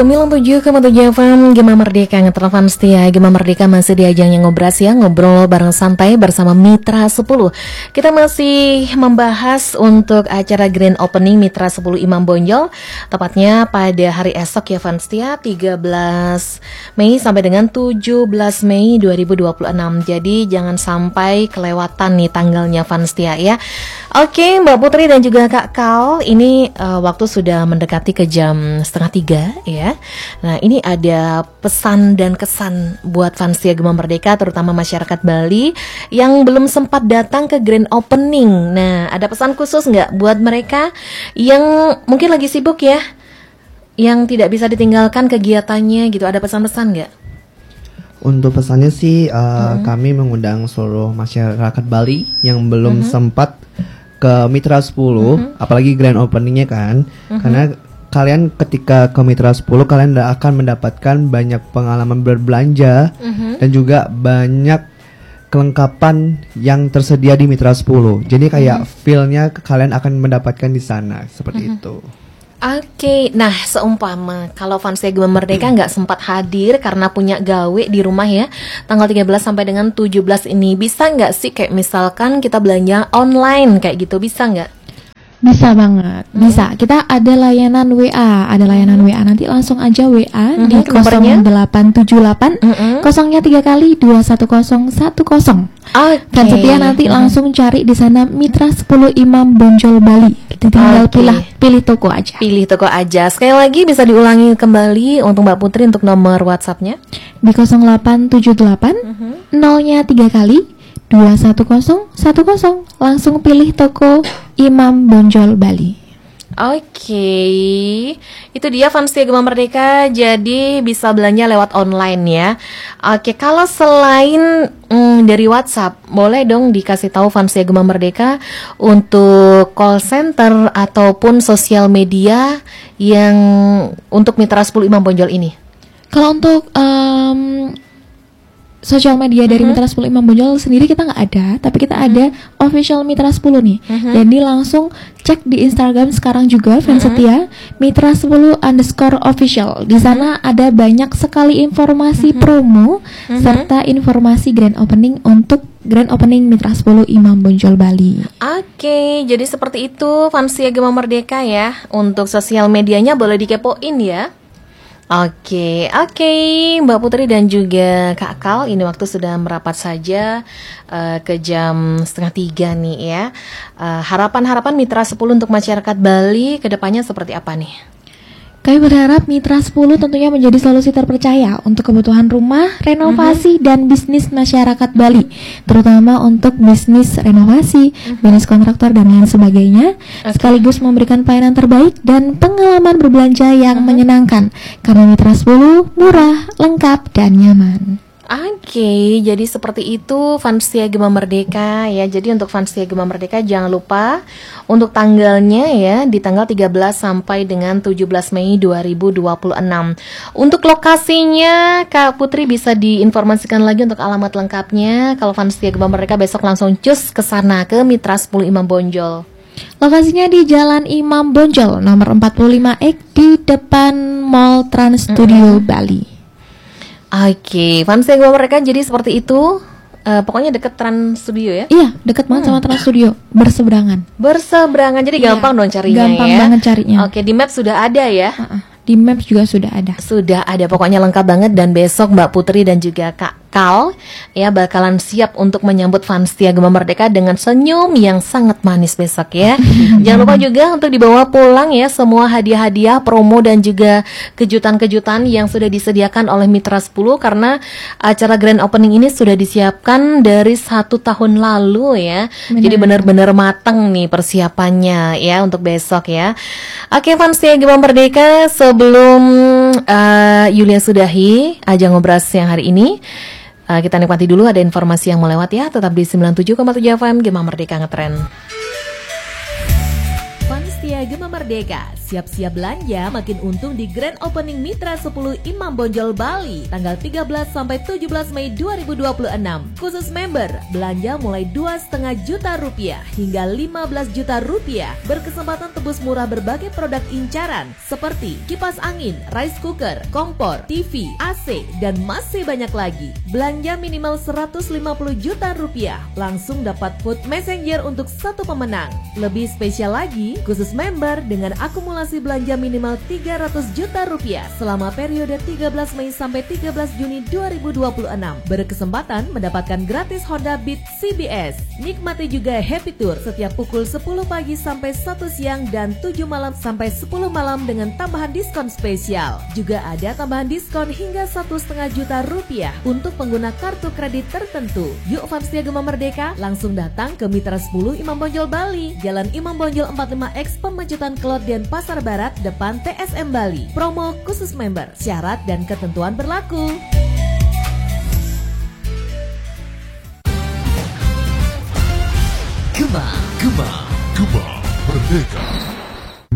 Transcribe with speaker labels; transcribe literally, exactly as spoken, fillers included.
Speaker 1: sembilan puluh tujuh koma tujuh F M Gema Merdeka ngetelepon setia. Gema Merdeka masih di ajangnya ngobras ya, ngobrol bareng santai bersama Mitra sepuluh. Kita masih membahas untuk acara Grand Opening Mitra sepuluh Imam Bonjol, tepatnya pada hari esok ya fans setia, tiga belas Mei sampai dengan tujuh belas Mei dua ribu dua puluh enam. Jadi jangan sampai kelewatan nih tanggalnya fans setia ya. Oke Mbak Putri dan juga Kak Kal, ini uh, waktu sudah mendekati ke jam setengah tiga ya. Nah ini ada pesan dan kesan buat fans setia Gema Merdeka, terutama masyarakat Bali yang belum sempat datang ke Grand Opening. Nah ada pesan khusus nggak buat mereka yang mungkin lagi sibuk ya, yang tidak bisa ditinggalkan kegiatannya gitu, ada pesan-pesan nggak?
Speaker 2: Untuk pesannya sih uh, hmm. kami mengundang seluruh masyarakat Bali yang belum hmm. sempat ke Mitra sepuluh, mm-hmm. apalagi grand openingnya kan, mm-hmm. karena kalian ketika ke Mitra sepuluh kalian akan mendapatkan banyak pengalaman berbelanja mm-hmm. dan juga banyak kelengkapan yang tersedia di Mitra sepuluh. Jadi kayak mm-hmm. feel-nya kalian akan mendapatkan di sana seperti mm-hmm. itu.
Speaker 1: Oke, okay. Nah seumpama kalau fans Gema Merdeka nggak sempat hadir karena punya gawe di rumah ya, tanggal tiga belas sampai dengan tujuh belas ini, bisa nggak sih kayak misalkan kita belanja online kayak gitu, bisa nggak?
Speaker 3: Bisa banget, hmm. bisa. Kita ada layanan W A, ada layanan W A, nanti langsung aja W A hmm, di nol delapan tujuh delapan hmm. kosongnya tiga kali dua satu nol satu nol.
Speaker 1: Oke.
Speaker 3: Dan setia nanti hmm. langsung cari di sana Mitra sepuluh Imam Bonjol Bali. Tinggal okay. pilih pilih toko aja.
Speaker 1: Pilih toko aja. Sekali lagi bisa diulangi kembali untuk Mbak Putri untuk nomor WhatsApp-nya
Speaker 3: di nol delapan tujuh delapan hmm. nolnya tiga kali dua satu nol satu nol. Langsung pilih toko Imam Bonjol Bali.
Speaker 1: Oke, okay. Itu dia fans Gema Merdeka, jadi bisa belanja lewat online ya. Oke, okay. Kalau selain mm, dari WhatsApp, boleh dong dikasih tahu fans Gema Merdeka untuk call center ataupun sosial media yang untuk Mitra sepuluh Imam Bonjol ini.
Speaker 3: Kalau untuk um, sosial media dari uh-huh. Mitra sepuluh Imam Bonjol sendiri kita nggak ada, tapi kita uh-huh. ada official Mitra sepuluh nih. Uh-huh. Jadi langsung cek di Instagram sekarang juga fans uh-huh. setia Mitra sepuluh underscore official. Di sana uh-huh. ada banyak sekali informasi uh-huh. promo uh-huh. serta informasi grand opening untuk Grand Opening Mitra sepuluh Imam Bonjol Bali.
Speaker 1: Oke, jadi seperti itu fans Gema Merdeka ya. Untuk sosial medianya boleh dikepoin ya. Oke, oke Mbak Putri dan juga Kak Kal, ini waktu sudah merapat saja uh, ke jam setengah tiga nih ya. uh, Harapan-harapan Mitra sepuluh untuk masyarakat Bali ke depannya seperti apa nih?
Speaker 3: Kami berharap Mitra sepuluh tentunya menjadi solusi terpercaya untuk kebutuhan rumah, renovasi, mm-hmm. dan bisnis masyarakat Bali, terutama untuk bisnis renovasi, mm-hmm. bisnis kontraktor, dan lain sebagainya, okay. sekaligus memberikan pelayanan terbaik dan pengalaman berbelanja yang mm-hmm. menyenangkan, karena Mitra sepuluh murah, lengkap, dan nyaman.
Speaker 1: Oke, okay, jadi seperti itu fans Gema Merdeka ya. Jadi untuk fans Gema Merdeka jangan lupa untuk tanggalnya ya, di tanggal tiga belas sampai dengan tujuh belas Mei dua ribu dua puluh enam. Untuk lokasinya Kak Putri bisa diinformasikan lagi untuk alamat lengkapnya. Kalau fans Gema Merdeka besok langsung cus ke sana ke Mitra sepuluh Imam Bonjol.
Speaker 3: Lokasinya di Jalan Imam Bonjol nomor empat puluh lima E di depan Mall Trans Studio mm-hmm. Bali.
Speaker 1: Oke, fans Gema Merdeka jadi seperti itu. Uh, pokoknya deket Trans Studio ya?
Speaker 3: Iya, deket banget hmm. sama Trans Studio, berseberangan.
Speaker 1: Berseberangan, jadi iya. gampang dong carinya
Speaker 3: gampang
Speaker 1: ya.
Speaker 3: Gampang banget carinya.
Speaker 1: Oke, di map sudah ada ya?
Speaker 3: Uh-uh. Di Maps juga sudah ada.
Speaker 1: Sudah ada, pokoknya lengkap banget. Dan besok Mbak Putri dan juga Kak Kal ya bakalan siap untuk menyambut fans Gema Merdeka dengan senyum yang sangat manis besok ya. Jangan lupa juga untuk dibawa pulang ya semua hadiah-hadiah, promo dan juga kejutan-kejutan yang sudah disediakan oleh Mitra sepuluh, karena acara Grand Opening ini sudah disiapkan dari satu tahun lalu ya. Benar. Jadi benar-benar matang nih persiapannya ya untuk besok ya. Oke fans Gema Merdeka, sebelum uh, Yulia sudahi ajang ngobras yang hari ini, Uh, kita nikmati dulu ada informasi yang melewat ya. Tetap di sembilan puluh tujuh koma tujuh F M Gema Merdeka Ngetrend. setia Gema Merdeka. Siap-siap belanja makin untung di Grand Opening Mitra sepuluh Imam Bonjol Bali tanggal tiga belas sampai tujuh belas Mei dua ribu dua puluh enam. Khusus member, belanja mulai dua koma lima juta rupiah hingga lima belas juta rupiah. Berkesempatan tebus murah berbagai produk incaran seperti kipas angin, rice cooker, kompor, T V, A C, dan masih banyak lagi. Belanja minimal seratus lima puluh juta rupiah, langsung dapat food messenger untuk satu pemenang. Lebih spesial lagi, khusus member dengan akumulasi belanja minimal tiga ratus juta rupiah selama periode tiga belas Mei sampai tiga belas Juni dua ribu dua puluh enam. Berkesempatan mendapatkan gratis Honda Beat C B S. Nikmati juga Happy Tour setiap pukul sepuluh pagi sampai satu siang dan tujuh malam sampai sepuluh malam dengan tambahan diskon spesial. Juga ada tambahan diskon hingga satu koma lima juta rupiah untuk pengguna kartu kredit tertentu. Yuk fans setia Gema Merdeka, langsung datang ke Mitra sepuluh Imam Bonjol Bali, Jalan Imam Bonjol empat puluh lima X Pemecutan Kelot dan Pasar Barat depan T S M Bali. Promo khusus member, syarat dan ketentuan berlaku.
Speaker 4: Gema, Gema, Gema Merdeka.